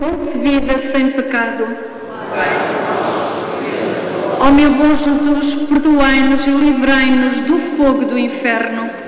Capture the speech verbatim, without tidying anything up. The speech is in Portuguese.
concebida sem pecado. Ó meu bom Jesus, perdoai-nos e livrai-nos do fogo do inferno.